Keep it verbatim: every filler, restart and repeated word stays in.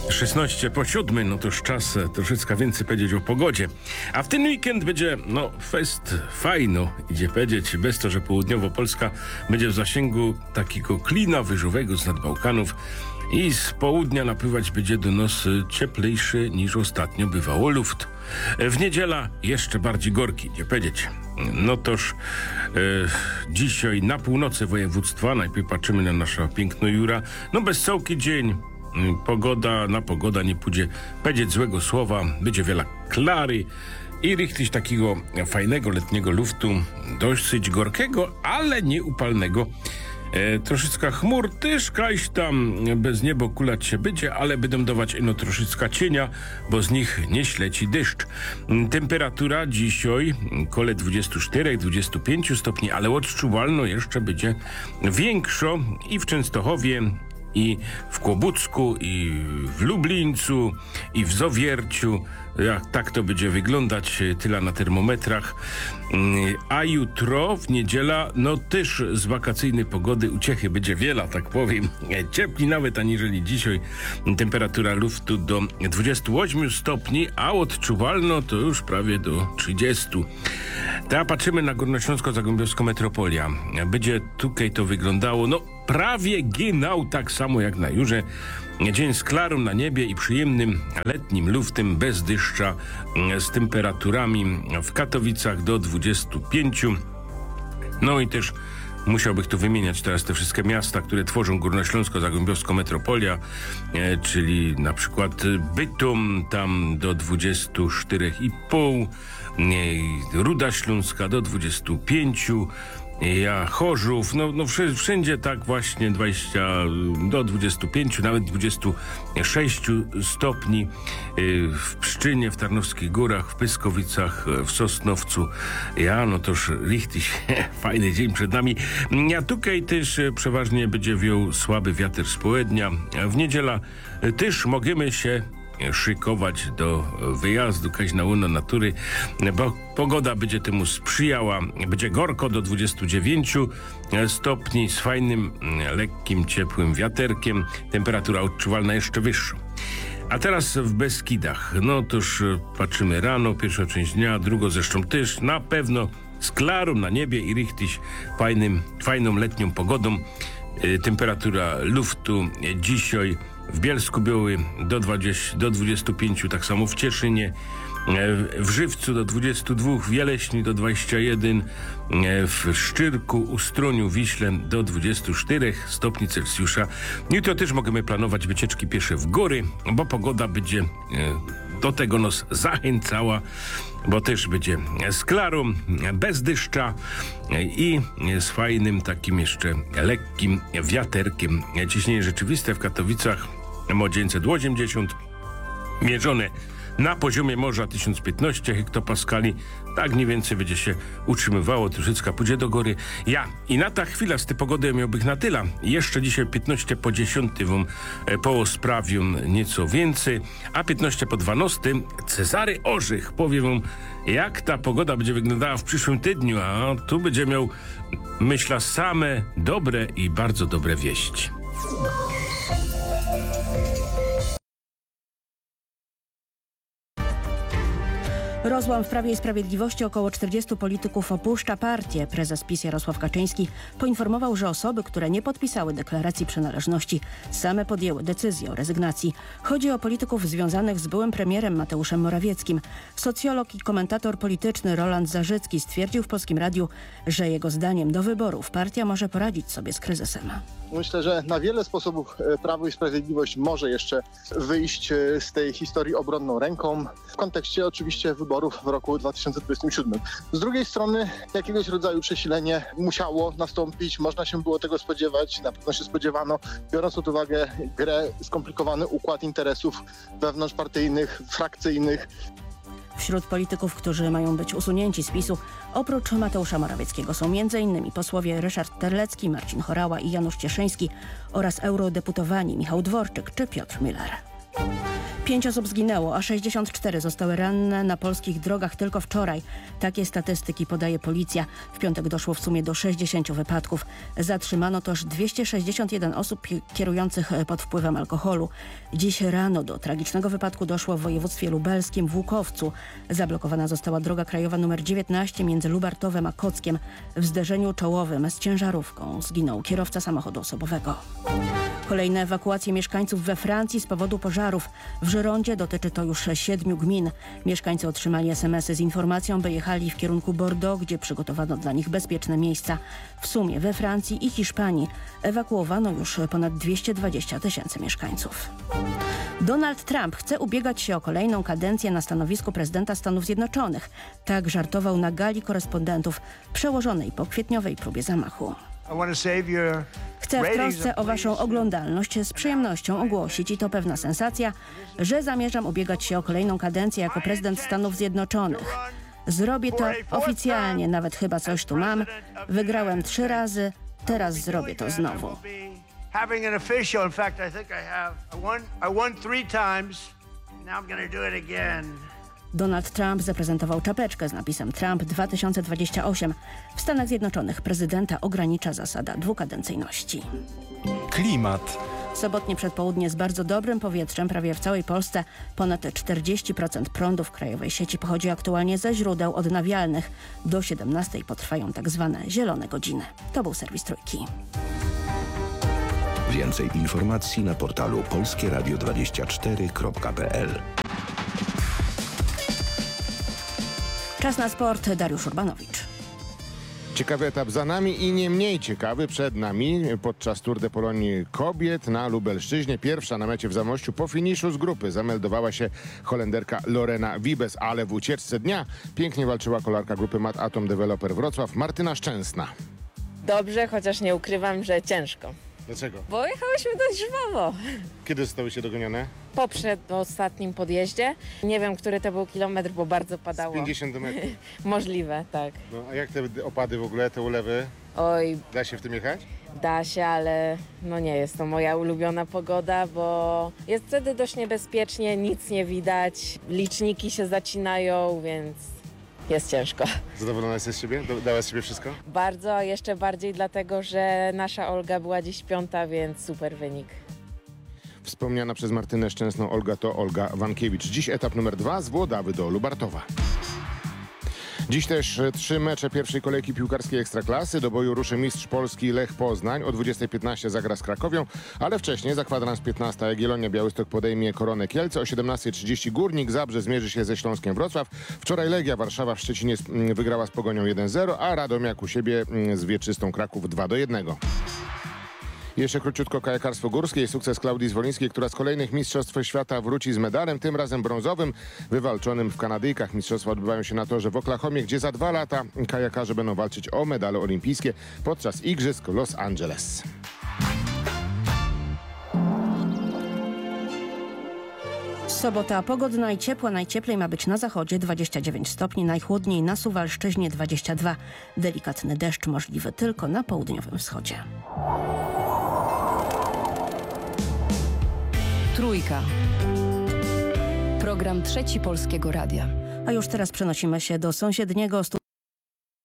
szesnaście po siódmej, no to już czas troszeczkę więcej powiedzieć o pogodzie. A w ten weekend będzie, no, fest fajno, idzie powiedzieć, bez to, że południowo-Polska będzie w zasięgu takiego klina wyżowego z nad Bałkanów i z południa napływać będzie do nas cieplejszy niż ostatnio bywało luft. W niedziela jeszcze bardziej gorki, idzie powiedzieć. No toż e, dzisiaj na północy województwa, najpierw patrzymy na nasza piękno Jura, no bez całki dzień. Pogoda, na pogoda nie pójdzie powiedzieć złego słowa, będzie wiele klary i richtig takiego fajnego letniego luftu, dosyć gorkiego, ale nie upalnego. E, troszeczkę chmur też kaś tam bez niebo kulać się będzie, ale będą dawać ino troszeczkę cienia, bo z nich nie śleci deszcz. Temperatura dzisiaj kole dwadzieścia cztery do dwudziestu pięciu stopni, ale odczuwalno jeszcze będzie większo i w Częstochowie, i w Kłobucku, i w Lublińcu, i w Zowierciu. Jak tak to będzie wyglądać, tyle na termometrach. A jutro, w niedziela, no też z wakacyjnej pogody uciechy będzie wiele, tak powiem. Ciepli nawet aniżeli dzisiaj. Temperatura luftu do dwudziestu ośmiu stopni, a odczuwalno to już prawie do trzydziestu. Teraz patrzymy na Górnośląsko-Zagłębiowską metropolia. Będzie tutaj to wyglądało, no prawie ginał tak samo jak na Jurze. Dzień z klarą na niebie i przyjemnym letnim luftem bez deszcza, z temperaturami w Katowicach do dwudziestu pięciu. No i też musiałbym tu wymieniać teraz te wszystkie miasta, które tworzą Górnośląsko-Zagłębiowską metropolia, e, czyli na przykład Bytom tam do dwudziestu czterech i pół, e, Ruda Śląska do dwudziestu pięciu, ja Chorzów, no, no wszędzie tak właśnie dwadzieścia do dwudziestu pięciu, nawet dwudziestu sześciu stopni, w Pszczynie, w Tarnowskich Górach, w Pyskowicach, w Sosnowcu. Ja, no toż richtig fajny dzień przed nami. A tutaj też przeważnie będzie wiał słaby wiatr z południa. W niedziela też możemy się szykować do wyjazdu kaś na łono natury, bo pogoda będzie temu sprzyjała. Będzie gorko do dwudziestu dziewięciu stopni z fajnym, lekkim, ciepłym wiaterkiem. Temperatura odczuwalna jeszcze wyższa. A teraz w Beskidach. No toż patrzymy rano, pierwsza część dnia, drugą zresztą też. Na pewno z klarą na niebie i richtig fajnym, fajną letnią pogodą. Temperatura luftu dzisiaj w Bielsku-Białej do dwudziestu, do dwudziestu pięciu, tak samo w Cieszynie, w Żywcu do dwudziestu dwóch, w Jeleśni do dwudziestu jeden, w Szczyrku, Ustroniu, Wiśle do dwudziestu czterech stopni Celsjusza. Jutro też możemy planować wycieczki piesze w góry, bo pogoda będzie do tego nas zachęcała, bo też będzie z klarą, bez deszcza i z fajnym takim jeszcze lekkim wiaterkiem. Ciśnienie rzeczywiste w Katowicach o dziewięćset osiemdziesiąt, mierzone na poziomie morza tysiąc piętnaście hektopaskali. Tak mniej więcej będzie się utrzymywało, troszeczkę pójdzie do góry. Ja i na ta chwila z tej pogody miałbych na tyle. Jeszcze dzisiaj piętnaście po dziesiątej wam poosprawię nieco więcej, a piętnaście po dwunastej Cezary Orzech powie wam, jak ta pogoda będzie wyglądała w przyszłym tygodniu, a tu będzie miał, myślę, same dobre i bardzo dobre wieści. Rozłam w Prawie i Sprawiedliwości. Około czterdziestu polityków opuszcza partię. Prezes PiS Jarosław Kaczyński poinformował, że osoby, które nie podpisały deklaracji przynależności, same podjęły decyzję o rezygnacji. Chodzi o polityków związanych z byłym premierem Mateuszem Morawieckim. Socjolog i komentator polityczny Roland Zarzycki stwierdził w Polskim Radiu, że jego zdaniem do wyborów partia może poradzić sobie z kryzysem. Myślę, że na wiele sposobów Prawo i Sprawiedliwość może jeszcze wyjść z tej historii obronną ręką, w kontekście oczywiście wyborów w roku dwa tysiące dwudziestym siódmym. Z drugiej strony jakiegoś rodzaju przesilenie musiało nastąpić, można się było tego spodziewać, na pewno się spodziewano, biorąc pod uwagę grę, skomplikowany układ interesów wewnątrzpartyjnych, frakcyjnych. Wśród polityków, którzy mają być usunięci z PiSu, oprócz Mateusza Morawieckiego są m.in. posłowie Ryszard Terlecki, Marcin Horała i Janusz Cieszyński oraz eurodeputowani Michał Dworczyk czy Piotr Müller. Pięć osób zginęło, a sześćdziesiąt cztery zostały ranne na polskich drogach tylko wczoraj. Takie statystyki podaje policja. W piątek doszło w sumie do sześćdziesięciu wypadków. Zatrzymano też dwieście sześćdziesiąt jeden osób pi- kierujących pod wpływem alkoholu. Dziś rano do tragicznego wypadku doszło w województwie lubelskim w Łukowcu. Zablokowana została droga krajowa nr dziewiętnaście między Lubartowem a Kockiem. W zderzeniu czołowym z ciężarówką zginął kierowca samochodu osobowego. Kolejne ewakuacje mieszkańców we Francji z powodu pożarów. W Żyrondzie dotyczy to już siedmiu gmin. Mieszkańcy otrzymali es em esy z informacją, by jechali w kierunku Bordeaux, gdzie przygotowano dla nich bezpieczne miejsca. W sumie we Francji i Hiszpanii ewakuowano już ponad dwieście dwadzieścia tysięcy mieszkańców. Donald Trump chce ubiegać się o kolejną kadencję na stanowisku prezydenta Stanów Zjednoczonych. Tak żartował na gali korespondentów przełożonej po kwietniowej próbie zamachu. Chcę w trosce o waszą oglądalność z przyjemnością ogłosić, i to pewna sensacja, że zamierzam ubiegać się o kolejną kadencję jako prezydent Stanów Zjednoczonych. Zrobię to oficjalnie, nawet chyba coś tu mam. Wygrałem trzy razy, teraz zrobię to znowu. Having an official, in fact, I think I have. I won, I won three times. Now I'm going to do it again. Donald Trump zaprezentował czapeczkę z napisem Trump dwa tysiące dwadzieścia osiem. W Stanach Zjednoczonych prezydenta ogranicza zasada dwukadencyjności. Klimat. Sobotnie przedpołudnie z bardzo dobrym powietrzem prawie w całej Polsce. Ponad czterdzieści procent prądu w krajowej sieci pochodzi aktualnie ze źródeł odnawialnych. Do siedemnastej potrwają tak zwane zielone godziny. To był serwis Trójki. Więcej informacji na portalu polskie radio dwadzieścia cztery kropka p l. Czas na sport. Dariusz Urbanowicz. Ciekawy etap za nami i nie mniej ciekawy przed nami podczas Tour de Pologne kobiet na Lubelszczyźnie. Pierwsza na mecie w Zamościu po finiszu z grupy zameldowała się Holenderka Lorena Wiebes, ale w ucieczce dnia pięknie walczyła kolarka grupy Mat Atom Developer Wrocław Martyna Szczęsna. Dobrze, chociaż nie ukrywam, że ciężko. Dlaczego? Bo jechałyśmy dość żwawo. Kiedy zostały się dogonione? Po przedostatnim podjeździe. Nie wiem, który to był kilometr, bo bardzo Z padało. pięćdziesiąt metrów. Możliwe, tak. No, a jak te opady w ogóle, te ulewy? Oj, Da się w tym jechać? da się, ale no nie jest to moja ulubiona pogoda, bo jest wtedy dość niebezpiecznie, nic nie widać, liczniki się zacinają, więc jest ciężko. Zadowolona jesteś z siebie? Do- Dałaś z siebie wszystko? Bardzo, a jeszcze bardziej dlatego, że nasza Olga była dziś piąta, więc super wynik. Wspomniana przez Martynę Szczęsną Olga to Olga Wankiewicz. Dziś etap numer dwa z Włodawy do Lubartowa. Dziś też e, trzy mecze pierwszej kolejki piłkarskiej Ekstraklasy. Do boju ruszy mistrz Polski Lech Poznań. O dwudziestej piętnaście zagra z Krakowią, ale wcześniej za kwadrans piętnasta Jagiellonia Białystok podejmie Koronę Kielce. O siedemnastej trzydzieści Górnik Zabrze zmierzy się ze Śląskiem Wrocław. Wczoraj Legia Warszawa w Szczecinie mm, wygrała z Pogonią jeden zero, a Radomiak u siebie mm, z Wieczystą Kraków dwa do jednego. Jeszcze króciutko kajakarstwo górskie i sukces Klaudii Zwolińskiej, która z kolejnych Mistrzostw Świata wróci z medalem, tym razem brązowym, wywalczonym w Kanadyjkach. Mistrzostwa odbywają się na torze w Oklahomie, gdzie za dwa lata kajakarze będą walczyć o medale olimpijskie podczas Igrzysk Los Angeles. Sobota pogodna i ciepła. Najcieplej ma być na zachodzie dwadzieścia dziewięć stopni, najchłodniej na Suwalszczyźnie dwadzieścia dwa. Delikatny deszcz możliwy tylko na południowym wschodzie. Trójka. Program Trzeci Polskiego Radia. A już teraz przenosimy się do sąsiedniego studia.